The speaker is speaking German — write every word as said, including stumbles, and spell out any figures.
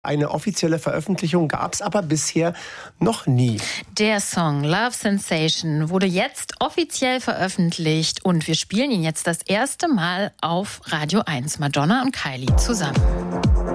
Eine offizielle Veröffentlichung gab es aber bisher noch nie. Der Song Love Sensation wurde jetzt offiziell veröffentlicht und wir spielen ihn jetzt das erste Mal auf Radio eins. Madonna und Kylie zusammen.